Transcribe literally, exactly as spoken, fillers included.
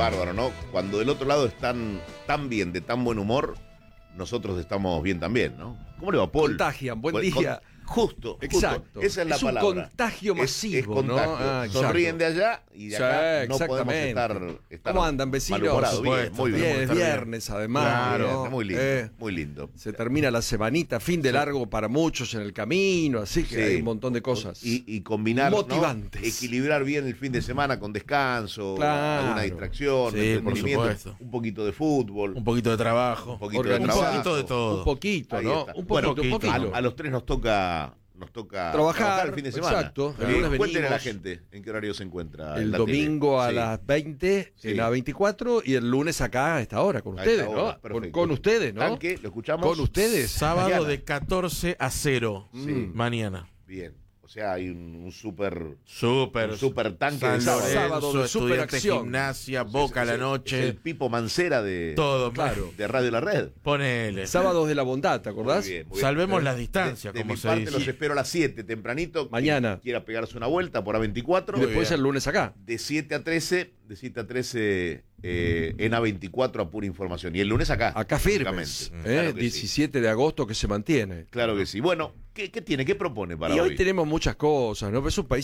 bárbaro, ¿no? Cuando del otro lado están tan bien, de tan buen humor, nosotros estamos bien también, ¿no? ¿Cómo le va, Paul? Contagian, buen Con- día. con- Justo, Exacto. justo. Esa es la Es un palabra. contagio Es- masivo, es, contagio. ¿no? Ah, exacto. Sonríen de allá y de Sí, acá no podemos exactamente. estar, estar ¿Cómo andan, vecinos? malhumorados. Por Bien, supuesto. muy bien. Bien, es Estar bien. viernes, además. Claro, ¿no? muy lindo, Eh, muy lindo. Se termina la semanita, fin de largo para muchos en el camino, así que Sí. hay un montón de cosas. Y, y combinar, ¿no? Motivantes. Equilibrar bien el fin de semana con descanso, Claro. alguna distracción, Sí, por entretenimiento, supuesto. un poquito de fútbol, Un poquito de trabajo. un poquito de organizar- trabajo. Un poquito de todo. Un poquito, Ahí ¿no? está. Un Bueno, poquito, un poquito. poquito. A, a los tres nos toca nos toca Trabajar, el fin de semana. exacto. El Eh, lunes Cuéntenle a la venimos. gente en qué horario se encuentra. El en la domingo tele. a Sí. las veinte Sí. en la veinticuatro y el lunes acá a esta hora con A ustedes, esta hora, ¿no? Con, perfecto. con ustedes, ¿no? Tanque, lo escuchamos. Con ustedes. Sábado Mañana. de catorce a cero. Sí. Mañana. Bien. O sea, hay un, un súper Súper. Un super tanque San de sábado. Lorenzo, Sábado de Estudiantes superacción. Gimnasia, Boca a la Es el- noche. es el Pipo Mancera de, Todo, Claro. de Radio La Red. Ponele. Sábados de la bondad, ¿te acordás? Muy bien, muy bien. Salvemos De- las distancias, de, de como mi se parte dice. los espero a las siete tempranito. Mañana. Quien quiera pegarse una vuelta por A veinticuatro. Y después bien. el lunes acá. De siete a trece, de siete a trece eh, en A veinticuatro a pura información. Y el lunes acá. Acá firmes. lógicamente. ¿eh? Claro que sí. diecisiete de agosto que se mantiene. Claro que sí. Bueno, ¿qué, qué tiene? ¿Qué propone para Y hoy? hoy tenemos muchas cosas, ¿no? Es un país